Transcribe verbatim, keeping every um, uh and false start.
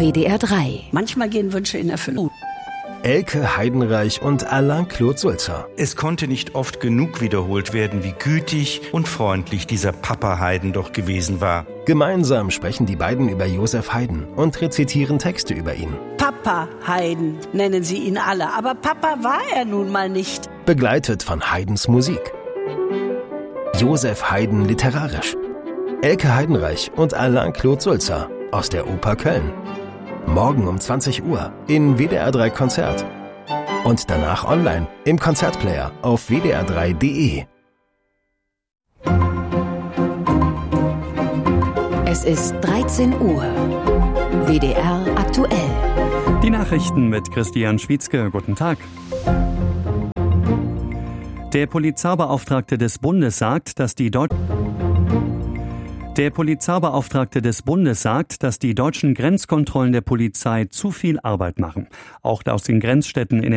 W D R drei. Manchmal gehen Wünsche in Erfüllung. Elke Heidenreich und Alain-Claude Sulzer. Es konnte nicht oft genug wiederholt werden, wie gütig und freundlich dieser Papa Haydn doch gewesen war. Gemeinsam sprechen die beiden über Joseph Haydn und rezitieren Texte über ihn. Papa Haydn nennen sie ihn alle, aber Papa war er nun mal nicht. Begleitet von Haydns Musik. Joseph Haydn literarisch. Elke Heidenreich und Alain-Claude Sulzer aus der Oper Köln. Morgen um zwanzig Uhr in W D R drei Konzert. Und danach online im Konzertplayer auf w d r drei punkt d e. Es ist dreizehn Uhr. W D R aktuell. Die Nachrichten mit Christian Schwietzke. Guten Tag. Der Polizeibeauftragte des Bundes sagt, dass die Deu- Der Polizeibeauftragte des Bundes sagt, dass die deutschen Grenzkontrollen der Polizei zu viel Arbeit machen. Auch aus den Grenzstädten in